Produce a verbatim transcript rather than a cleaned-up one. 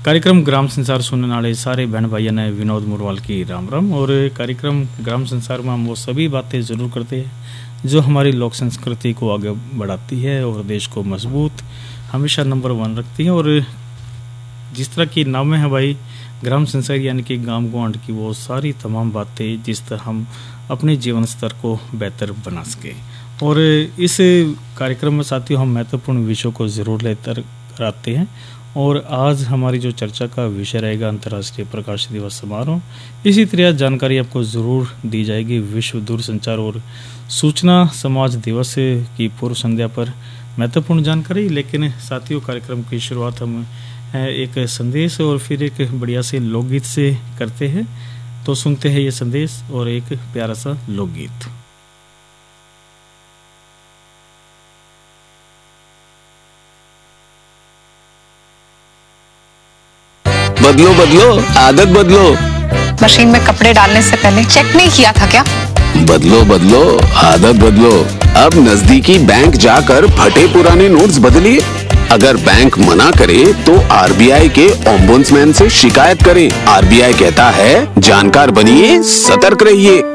कार्यक्रम ग्राम संसार सुनने वाले सारे बहन भाइयों ने विनोद मुरवाल की राम राम। और कार्यक्रम ग्राम संसार में हम वो सभी बातें ज़रूर करते हैं जो हमारी लोक संस्कृति को आगे बढ़ाती है और देश को मजबूत हमेशा नंबर वन रखती है। और जिस तरह की नाम है भाई ग्राम संसार यानी कि गांव गुआंढ की वो सारी तमाम बातें जिस तरह हम अपने जीवन स्तर को बेहतर बना सके। और इस कार्यक्रम में साथियों हम महत्वपूर्ण विषयों को ज़रूर लेकर आते हैं। और आज हमारी जो चर्चा का विषय रहेगा अंतर्राष्ट्रीय प्रकाश दिवस समारोह। इसी तरह जानकारी आपको ज़रूर दी जाएगी विश्व दूरसंचार और सूचना समाज दिवस की पूर्व संध्या पर महत्वपूर्ण जानकारी। लेकिन साथियों कार्यक्रम की शुरुआत हम एक संदेश और फिर एक बढ़िया से लोकगीत से करते हैं। तो सुनते हैं ये संदेश और एक प्यारा सा लोकगीत। बदलो बदलो आदत बदलो। मशीन में कपड़े डालने से पहले चेक नहीं किया था क्या? बदलो बदलो आदत बदलो। अब नजदीकी बैंक जाकर फटे पुराने नोट्स बदलिए। अगर बैंक मना करे तो आरबीआई के ओम्बुड्समैन से शिकायत करें। आरबीआई कहता है जानकार बनिए, सतर्क रहिए।